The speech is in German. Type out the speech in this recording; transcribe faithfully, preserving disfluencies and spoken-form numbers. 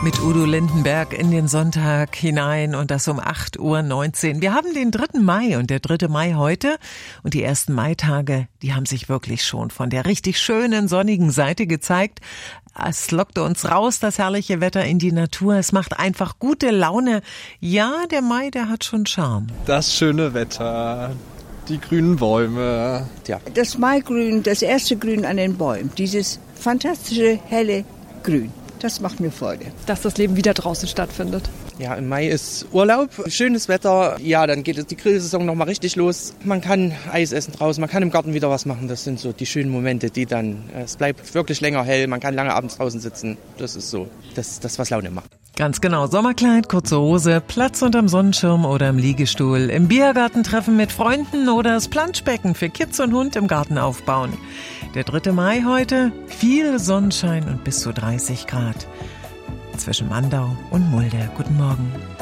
Mit Udo Lindenberg in den Sonntag hinein und das um acht Uhr neunzehn. Wir haben den dritten Mai und der dritte Mai heute und die ersten Maitage, die haben sich wirklich schon von der richtig schönen sonnigen Seite gezeigt. Es lockte uns raus, das herrliche Wetter in die Natur. Es macht einfach gute Laune. Ja, der Mai, der hat schon Charme. Das schöne Wetter, die grünen Bäume. Ja. Das Maigrün, das erste Grün an den Bäumen, dieses fantastische, helle Grün. Das macht mir Freude. Dass das Leben wieder draußen stattfindet. Ja, im Mai ist Urlaub, schönes Wetter. Ja, dann geht die Grillsaison nochmal richtig los. Man kann Eis essen draußen, man kann im Garten wieder was machen. Das sind so die schönen Momente, die dann, es bleibt wirklich länger hell, man kann lange abends draußen sitzen. Das ist so, das, das was Laune macht. Ganz genau, Sommerkleid, kurze Hose, Platz unterm Sonnenschirm oder im Liegestuhl, im Biergarten treffen mit Freunden oder das Planschbecken für Kids und Hund im Garten aufbauen. Der dritte Mai heute, viel Sonnenschein und bis zu dreißig Grad. Zwischen Mandau und Mulde. Guten Morgen.